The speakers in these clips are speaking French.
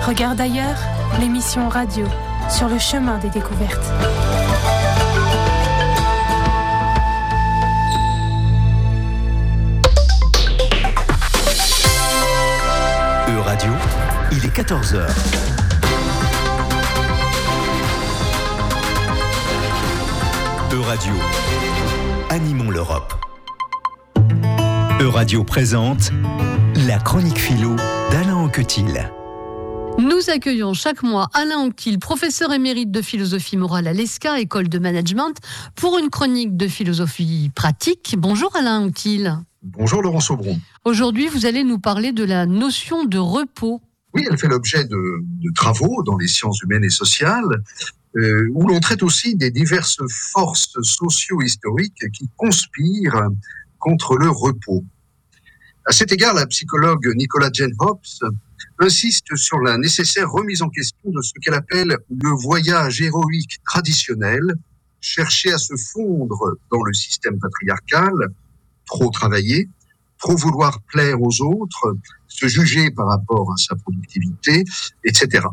Regarde ailleurs, l'émission radio sur le chemin des découvertes. Radio, il est 14h. Euradio, animons l'Europe. Euradio présente la chronique philo d'Alain Anquetil. Nous accueillons chaque mois Alain Anquetil, professeur émérite de philosophie morale à l'ESCA, école de management, pour une chronique de philosophie pratique. Bonjour Alain Anquetil. Bonjour Laurent Saubron. Aujourd'hui, vous allez nous parler de la notion de repos. Oui, elle fait l'objet de travaux dans les sciences humaines et sociales, où l'on traite aussi des diverses forces socio-historiques qui conspirent contre le repos. À cet égard, la psychologue Nicola Jane Hobbs insiste sur la nécessaire remise en question de ce qu'elle appelle le voyage héroïque traditionnel, chercher à se fondre dans le système patriarcal, trop travailler, trop vouloir plaire aux autres, se juger par rapport à sa productivité, etc.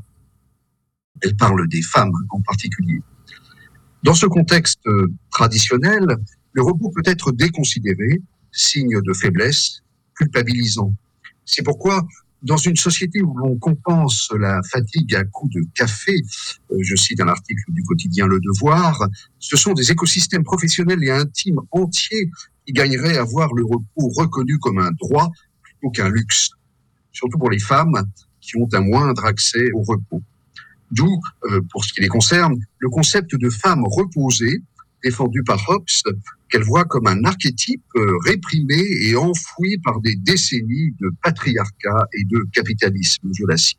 Elle parle des femmes en particulier. Dans ce contexte traditionnel, le repos peut être déconsidéré, signe de faiblesse, culpabilisant. C'est pourquoi, dans une société où l'on compense la fatigue à coups de café, je cite un article du quotidien Le Devoir, ce sont des écosystèmes professionnels et intimes entiers qui gagneraient à voir le repos reconnu comme un droit plutôt qu'un luxe. Surtout pour les femmes qui ont un moindre accès au repos. D'où, pour ce qui les concerne, le concept de femme reposée, défendu par Hobbes, qu'elle voit comme un archétype réprimé et enfoui par des décennies de patriarcat et de capitalisme, je la cite.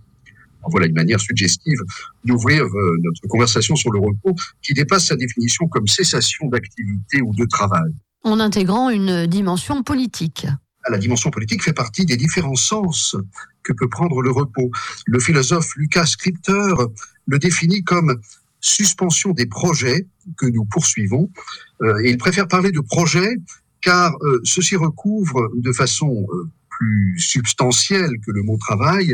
Voilà une manière suggestive d'ouvrir notre conversation sur le repos qui dépasse sa définition comme cessation d'activité ou de travail. En intégrant une dimension politique. La dimension politique fait partie des différents sens que peut prendre le repos. Le philosophe Lucas Scripter le définit comme suspension des projets que nous poursuivons. Et il préfère parler de projets car ceci recouvre de façon plus substantielle que le mot travail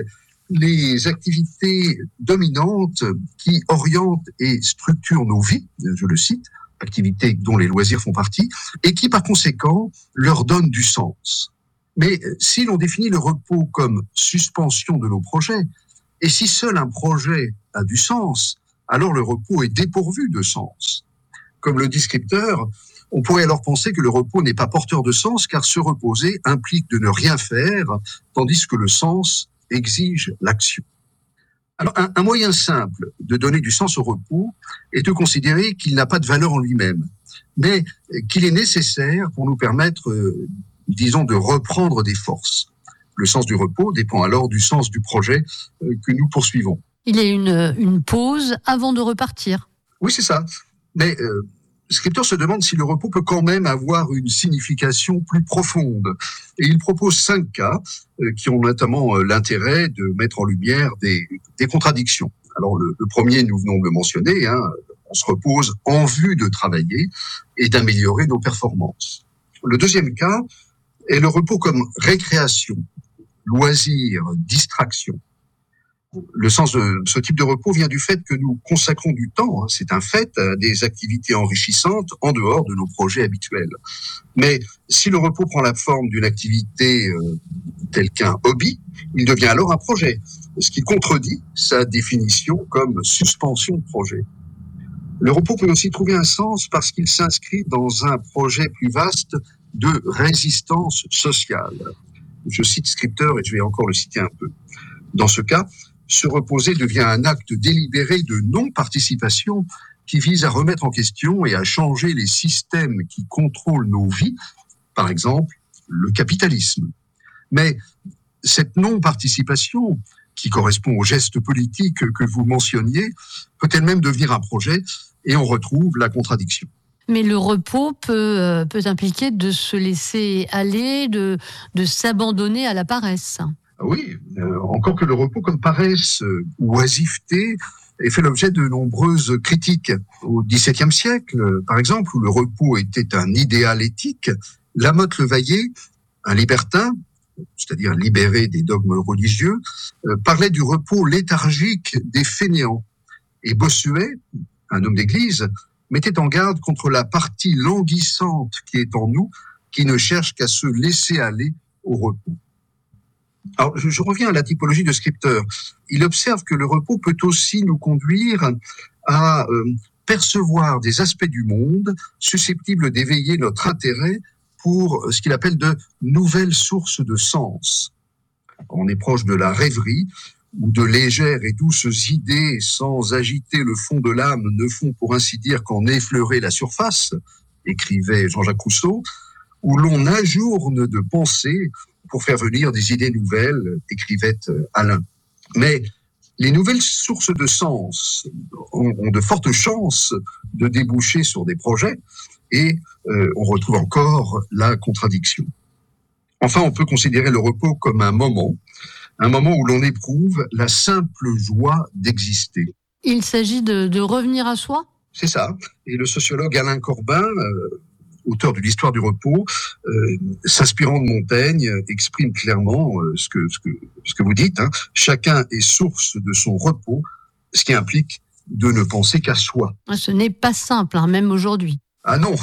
les activités dominantes qui orientent et structurent nos vies, je le cite, activités dont les loisirs font partie, et qui par conséquent leur donnent du sens. Mais si l'on définit le repos comme suspension de nos projets, et si seul un projet a du sens, alors le repos est dépourvu de sens. Comme le dit Scripter, on pourrait alors penser que le repos n'est pas porteur de sens, car se reposer implique de ne rien faire, tandis que le sens exige l'action. Alors, un moyen simple de donner du sens au repos est de considérer qu'il n'a pas de valeur en lui-même, mais qu'il est nécessaire pour nous permettre disons, de reprendre des forces. Le sens du repos dépend alors du sens du projet que nous poursuivons. Il y a une pause avant de repartir. Oui, c'est ça. Mais Scripter se demande si le repos peut quand même avoir une signification plus profonde. Et il propose 5 cas qui ont notamment l'intérêt de mettre en lumière des contradictions. Alors, le premier, nous venons de le mentionner, on se repose en vue de travailler et d'améliorer nos performances. Le deuxième cas est le repos comme récréation, loisir, distraction. Le sens de ce type de repos vient du fait que nous consacrons du temps, c'est un fait, à des activités enrichissantes en dehors de nos projets habituels. Mais si le repos prend la forme d'une activité telle qu'un hobby, il devient alors un projet, ce qui contredit sa définition comme suspension de projet. Le repos peut aussi trouver un sens parce qu'il s'inscrit dans un projet plus vaste de résistance sociale. Je cite Scripter et je vais encore le citer un peu. Dans ce cas, se reposer devient un acte délibéré de non-participation qui vise à remettre en question et à changer les systèmes qui contrôlent nos vies, par exemple le capitalisme. Mais cette non-participation, qui correspond au geste politique que vous mentionniez, peut elle-même devenir un projet et on retrouve la contradiction. Mais le repos peut impliquer de se laisser aller, de s'abandonner à la paresse. Oui, encore que le repos comme paresse ou oisiveté ait fait l'objet de nombreuses critiques. Au XVIIe siècle, par exemple, où le repos était un idéal éthique, Lamotte-Levaillé, un libertin, c'est-à-dire libéré des dogmes religieux, parlait du repos léthargique des fainéants. Et Bossuet, un homme d'église, mettait en garde contre la partie languissante qui est en nous, qui ne cherche qu'à se laisser aller au repos. Alors, je reviens à la typologie de Scripteur. Il observe que le repos peut aussi nous conduire à percevoir des aspects du monde susceptibles d'éveiller notre intérêt pour ce qu'il appelle de nouvelles sources de sens. On est proche de la rêverie, où de légères et douces idées, sans agiter le fond de l'âme, ne font pour ainsi dire qu'en effleurer la surface, écrivait Jean-Jacques Rousseau, où l'on ajourne de pensée pour faire venir des idées nouvelles, écrivait Alain. Mais les nouvelles sources de sens ont de fortes chances de déboucher sur des projets, et on retrouve encore la contradiction. Enfin, on peut considérer le repos comme un moment où l'on éprouve la simple joie d'exister. Il s'agit de revenir à soi ? C'est ça. Et le sociologue Alain Corbin, auteur de l'Histoire du repos, s'inspirant de Montaigne, exprime clairement ce que vous dites. Chacun est source de son repos, ce qui implique de ne penser qu'à soi. Ce n'est pas simple, même aujourd'hui. Ah non,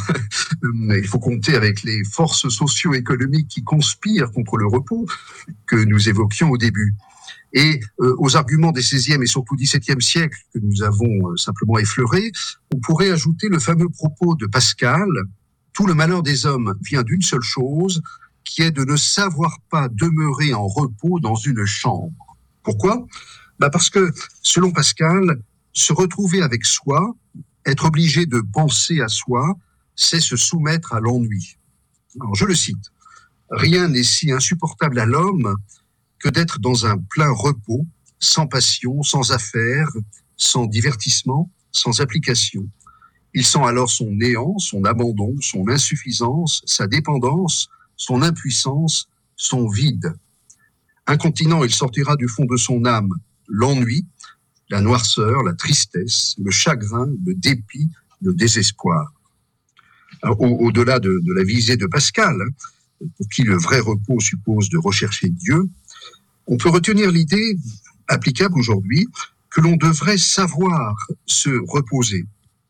il faut compter avec les forces socio-économiques qui conspirent contre le repos que nous évoquions au début. Et aux arguments des XVIe et surtout XVIIe siècles que nous avons simplement effleurés, on pourrait ajouter le fameux propos de Pascal: « Tout le malheur des hommes vient d'une seule chose, qui est de ne savoir pas demeurer en repos dans une chambre. » Pourquoi ? Parce que, selon Pascal, se retrouver avec soi, être obligé de penser à soi, c'est se soumettre à l'ennui. Alors, je le cite. « Rien n'est si insupportable à l'homme que d'être dans un plein repos, sans passion, sans affaires, sans divertissement, sans application. Il sent alors son néant, son abandon, son insuffisance, sa dépendance, son impuissance, son vide. Incontinent, il sortira du fond de son âme l'ennui, la noirceur, la tristesse, le chagrin, le dépit, le désespoir. » Alors, au-delà de la visée de Pascal, pour qui le vrai repos suppose de rechercher Dieu, on peut retenir l'idée applicable aujourd'hui que l'on devrait savoir se reposer,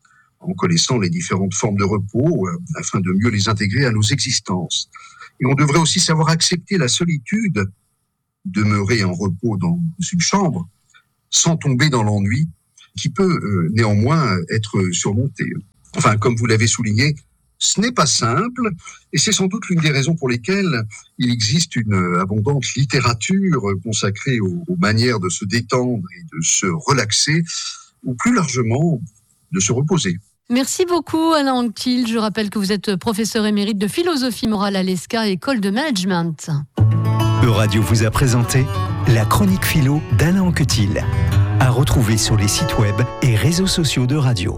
en connaissant les différentes formes de repos afin de mieux les intégrer à nos existences. Et on devrait aussi savoir accepter la solitude, demeurer en repos dans une chambre, sans tomber dans l'ennui, qui peut néanmoins être surmonté. Enfin, comme vous l'avez souligné, ce n'est pas simple, et c'est sans doute l'une des raisons pour lesquelles il existe une abondante littérature consacrée aux manières de se détendre et de se relaxer, ou plus largement, de se reposer. Merci beaucoup Alain Anquetil. Je rappelle que vous êtes professeur émérite de philosophie morale à l'ESCA, école de management. Euradio vous a présenté la chronique philo d'Alain Anquetil, à retrouver sur les sites web et réseaux sociaux de Radio.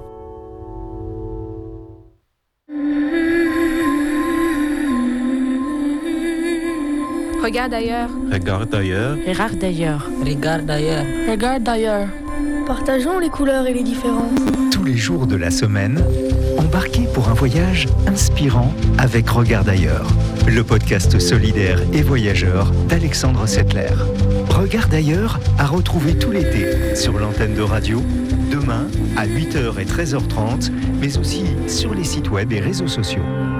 Regarde ailleurs. Regarde ailleurs. Regarde ailleurs. Regarde ailleurs. Regarde ailleurs. Partageons les couleurs et les différences. Tous les jours de la semaine, embarquez pour un voyage inspirant avec Regarde ailleurs, le podcast solidaire et voyageur d'Alexandre Settler. Regarde ailleurs à retrouver tout l'été sur l'antenne de Radio, demain à 8h et 13h30, mais aussi sur les sites web et réseaux sociaux.